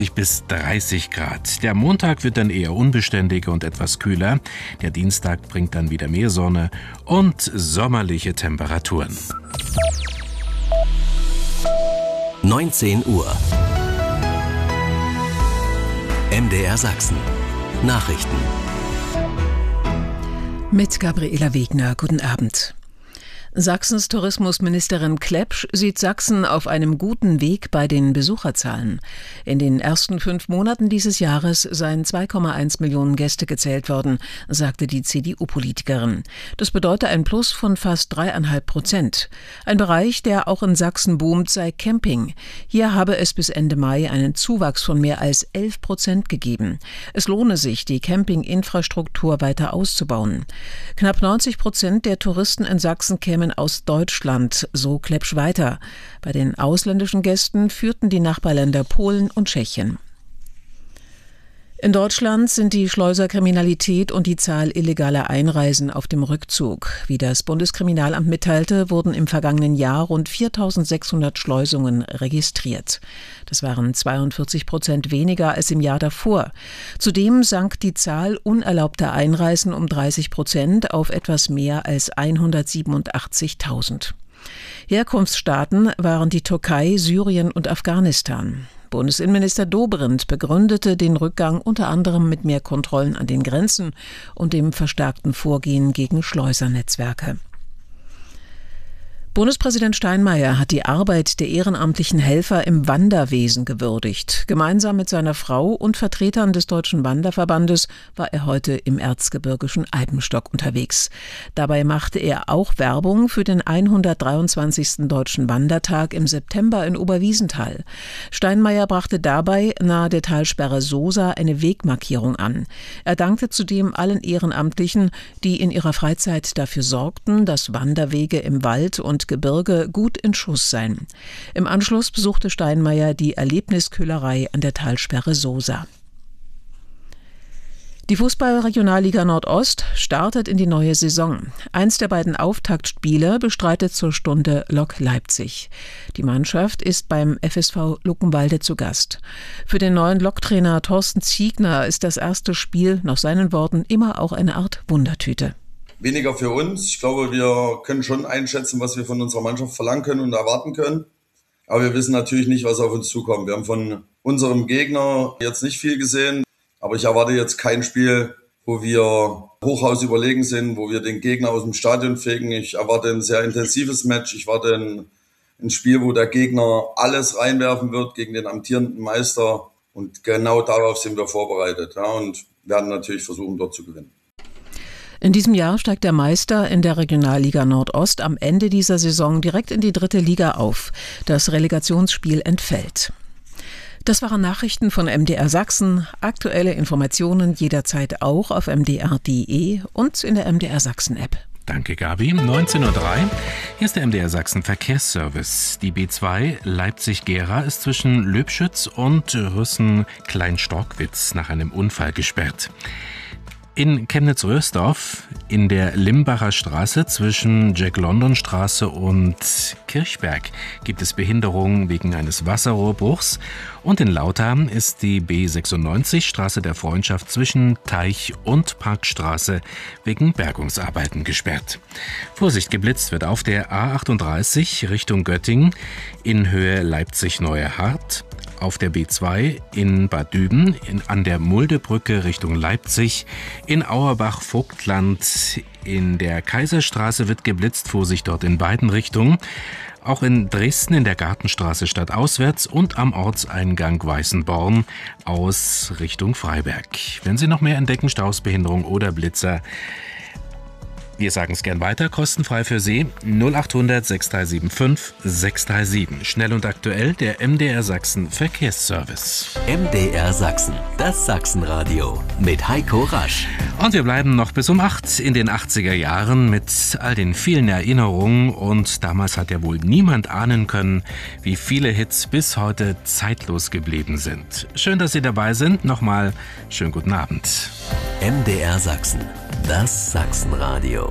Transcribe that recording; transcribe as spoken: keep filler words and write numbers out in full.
Bis dreißig Grad. Der Montag wird dann eher unbeständiger und etwas kühler. Der Dienstag bringt dann wieder mehr Sonne und sommerliche Temperaturen. neunzehn Uhr. M D R Sachsen. Nachrichten. Mit Gabriela Wegner. Guten Abend. Sachsens Tourismusministerin Klepsch sieht Sachsen auf einem guten Weg bei den Besucherzahlen. In den ersten fünf Monaten dieses Jahres seien zwei Komma eins Millionen Gäste gezählt worden, sagte die C D U-Politikerin. Das bedeutet ein Plus von fast dreieinhalb Prozent. Ein Bereich, der auch in Sachsen boomt, sei Camping. Hier habe es bis Ende Mai einen Zuwachs von mehr als elf Prozent gegeben. Es lohne sich, die Campinginfrastruktur weiter auszubauen. Knapp neunzig Prozent der Touristen in Sachsen kämen aus Deutschland, so Klepsch weiter. Bei den ausländischen Gästen führten die Nachbarländer Polen und Tschechien. In Deutschland sind die Schleuserkriminalität und die Zahl illegaler Einreisen auf dem Rückzug. Wie das Bundeskriminalamt mitteilte, wurden im vergangenen Jahr rund viertausendsechshundert Schleusungen registriert. Das waren zweiundvierzig Prozent weniger als im Jahr davor. Zudem sank die Zahl unerlaubter Einreisen um dreißig Prozent auf etwas mehr als hundertsiebenundachtzigtausend. Herkunftsstaaten waren die Türkei, Syrien und Afghanistan. Bundesinnenminister Dobrindt begründete den Rückgang unter anderem mit mehr Kontrollen an den Grenzen und dem verstärkten Vorgehen gegen Schleusernetzwerke. Bundespräsident Steinmeier hat die Arbeit der ehrenamtlichen Helfer im Wanderwesen gewürdigt. Gemeinsam mit seiner Frau und Vertretern des Deutschen Wanderverbandes war er heute im erzgebirgischen Alpenstock unterwegs. Dabei machte er auch Werbung für den hundertdreiundzwanzigsten Deutschen Wandertag im September in Oberwiesenthal. Steinmeier brachte dabei nahe der Talsperre Sosa eine Wegmarkierung an. Er dankte zudem allen Ehrenamtlichen, die in ihrer Freizeit dafür sorgten, dass Wanderwege im Wald und Gebirge gut in Schuss seien. Im Anschluss besuchte Steinmeier die Erlebniskühlerei an der Talsperre Sosa. Die Fußball-Regionalliga Nordost startet in die neue Saison. Eins der beiden Auftaktspiele bestreitet zur Stunde Lok Leipzig. Die Mannschaft ist beim F S V Luckenwalde zu Gast. Für den neuen Loktrainer Thorsten Ziegner ist das erste Spiel, nach seinen Worten, immer auch eine Art Wundertüte. Weniger für uns. Ich glaube, wir können schon einschätzen, was wir von unserer Mannschaft verlangen können und erwarten können. Aber wir wissen natürlich nicht, was auf uns zukommt. Wir haben von unserem Gegner jetzt nicht viel gesehen. Aber ich erwarte jetzt kein Spiel, wo wir hochhaus überlegen sind, wo wir den Gegner aus dem Stadion fegen. Ich erwarte ein sehr intensives Match. Ich erwarte ein, ein Spiel, wo der Gegner alles reinwerfen wird gegen den amtierenden Meister. Und genau darauf sind wir vorbereitet, ja, und werden natürlich versuchen, dort zu gewinnen. In diesem Jahr steigt der Meister in der Regionalliga Nordost am Ende dieser Saison direkt in die dritte Liga auf. Das Relegationsspiel entfällt. Das waren Nachrichten von M D R Sachsen. Aktuelle Informationen jederzeit auch auf m d r punkt d e und in der M D R Sachsen App. Danke, Gabi. neunzehn Uhr drei. Hier ist der M D R Sachsen Verkehrsservice. Die B zwei Leipzig-Gera ist zwischen Löbschütz und Rüssen-Kleinstockwitz nach einem Unfall gesperrt. In Chemnitz-Röhrsdorf in der Limbacher Straße zwischen Jack-London-Straße und Kirchberg gibt es Behinderungen wegen eines Wasserrohrbruchs. Und in Lauter ist die B sechsundneunzig Straße der Freundschaft zwischen Teich und Parkstraße wegen Bergungsarbeiten gesperrt. Vorsicht, geblitzt wird auf der A achtunddreißig Richtung Göttingen in Höhe Leipzig-Neue Hart. Auf der B zwei in Bad Düben, in, an der Muldebrücke Richtung Leipzig, in Auerbach-Vogtland, in der Kaiserstraße wird geblitzt, Vorsicht dort in beiden Richtungen. Auch in Dresden in der Gartenstraße stadtauswärts und am Ortseingang Weißenborn aus Richtung Freiberg. Wenn Sie noch mehr entdecken, Staus, Behinderung oder Blitzer, wir sagen es gern weiter, kostenfrei für Sie, null achthundert sechs drei sieben fünf sechs drei sieben. Schnell und aktuell, der M D R Sachsen Verkehrsservice. M D R Sachsen, das Sachsenradio mit Heiko Rasch. Und wir bleiben noch bis um acht in den achtziger Jahren mit all den vielen Erinnerungen. Und damals hat ja wohl niemand ahnen können, wie viele Hits bis heute zeitlos geblieben sind. Schön, dass Sie dabei sind. Nochmal schönen guten Abend. M D R Sachsen, das Sachsenradio.